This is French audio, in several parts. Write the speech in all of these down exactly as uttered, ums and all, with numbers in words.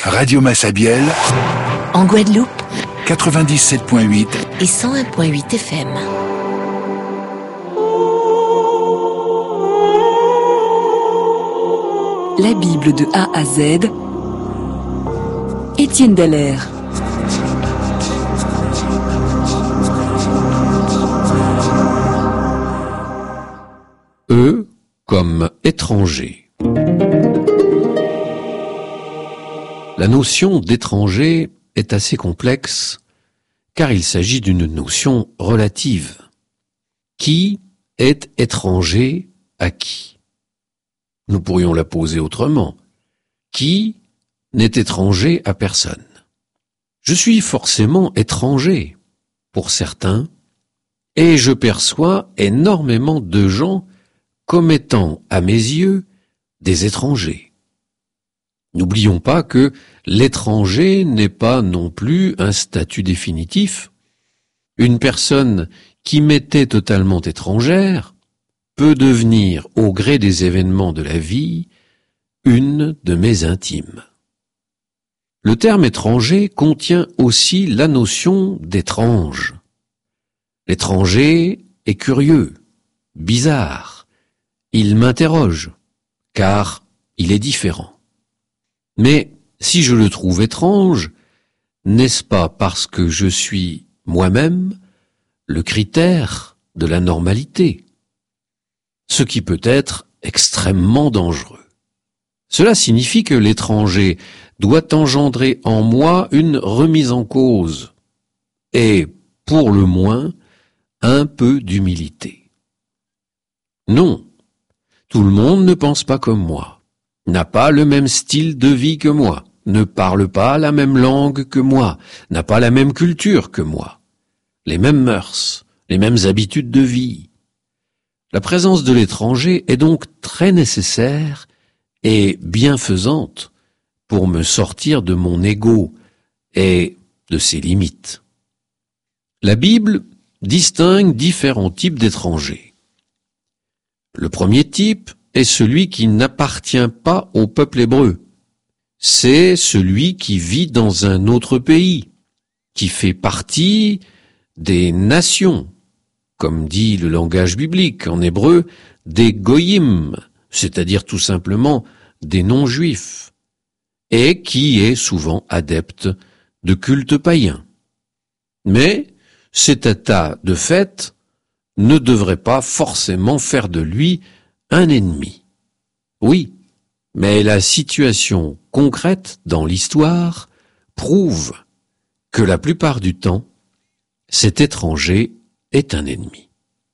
Radio Massabielle, en Guadeloupe, quatre-vingt-dix-sept virgule huit et cent un virgule huit F M. La Bible de A à Z, Étienne Dallaire. Eux comme étrangers. La notion d'étranger est assez complexe car il s'agit d'une notion relative. Qui est étranger à qui? Nous pourrions la poser autrement. Qui n'est étranger à personne? Je suis forcément étranger pour certains et je perçois énormément de gens comme étant, à mes yeux, des étrangers. N'oublions pas que l'étranger n'est pas non plus un statut définitif. Une personne qui m'était totalement étrangère peut devenir, au gré des événements de la vie, une de mes intimes. Le terme étranger contient aussi la notion d'étrange. L'étranger est curieux, bizarre. Il m'interroge, car il est différent. Mais si je le trouve étrange, n'est-ce pas parce que je suis moi-même le critère de la normalité, ce qui peut être extrêmement dangereux. Cela signifie que l'étranger doit engendrer en moi une remise en cause et, pour le moins, un peu d'humilité. Non. Tout le monde ne pense pas comme moi, n'a pas le même style de vie que moi, ne parle pas la même langue que moi, n'a pas la même culture que moi, les mêmes mœurs, les mêmes habitudes de vie. La présence de l'étranger est donc très nécessaire et bienfaisante pour me sortir de mon ego et de ses limites. La Bible distingue différents types d'étrangers. Le premier type est celui qui n'appartient pas au peuple hébreu. C'est celui qui vit dans un autre pays, qui fait partie des nations, comme dit le langage biblique en hébreu, des goyim, c'est-à-dire tout simplement des non-juifs, et qui est souvent adepte de culte païen. Mais cet état de fait ne devrait pas forcément faire de lui un ennemi. Oui, mais la situation concrète dans l'histoire prouve que la plupart du temps, cet étranger est un ennemi.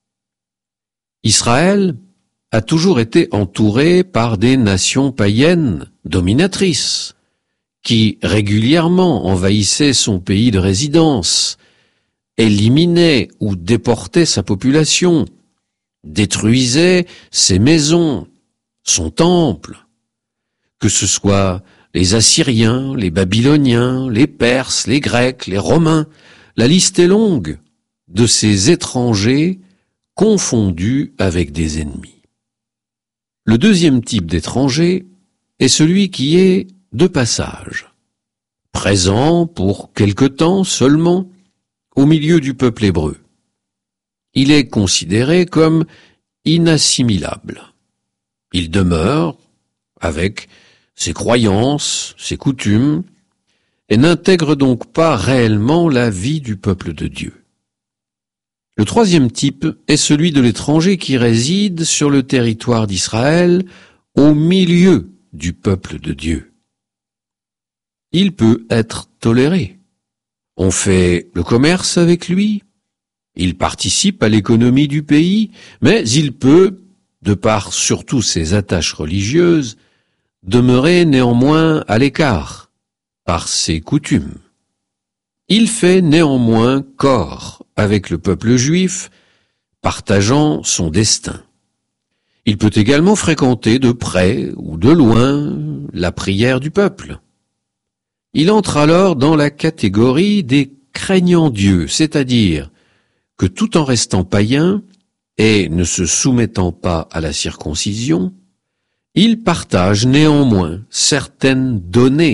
Israël a toujours été entouré par des nations païennes dominatrices qui régulièrement envahissaient son pays de résidence, éliminait ou déportait sa population, détruisait ses maisons, son temple, que ce soit les Assyriens, les Babyloniens, les Perses, les Grecs, les Romains, la liste est longue de ces étrangers confondus avec des ennemis. Le deuxième type d'étranger est celui qui est de passage, présent pour quelque temps seulement, au milieu du peuple hébreu. Il est considéré comme inassimilable. Il demeure avec ses croyances, ses coutumes, et n'intègre donc pas réellement la vie du peuple de Dieu. Le troisième type est celui de l'étranger qui réside sur le territoire d'Israël, au milieu du peuple de Dieu. Il peut être toléré. On fait le commerce avec lui, il participe à l'économie du pays, mais il peut, de par surtout ses attaches religieuses, demeurer néanmoins à l'écart par ses coutumes. Il fait néanmoins corps avec le peuple juif, partageant son destin. Il peut également fréquenter de près ou de loin la prière du peuple. Il entre alors dans la catégorie des craignants Dieu, c'est-à-dire que tout en restant païen et ne se soumettant pas à la circoncision, il partage néanmoins certaines données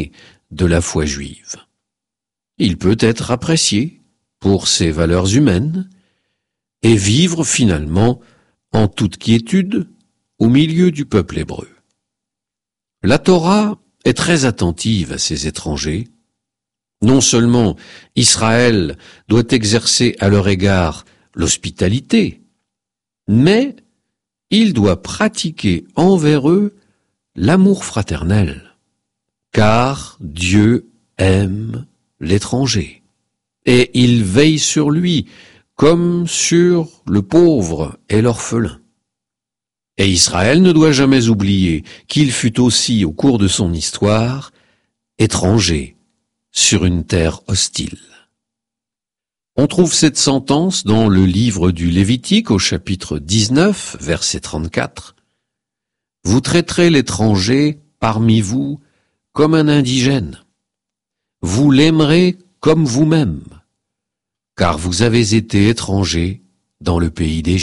de la foi juive. Il peut être apprécié pour ses valeurs humaines et vivre finalement en toute quiétude au milieu du peuple hébreu. La Torah est très attentive à ces étrangers. Non seulement Israël doit exercer à leur égard l'hospitalité, mais il doit pratiquer envers eux l'amour fraternel, car Dieu aime l'étranger, et il veille sur lui comme sur le pauvre et l'orphelin. Et Israël ne doit jamais oublier qu'il fut aussi, au cours de son histoire, étranger sur une terre hostile. On trouve cette sentence dans le livre du Lévitique au chapitre dix-neuf, verset trente-quatre. « Vous traiterez l'étranger parmi vous comme un indigène. Vous l'aimerez comme vous-même, car vous avez été étrangers dans le pays d'Égypte. »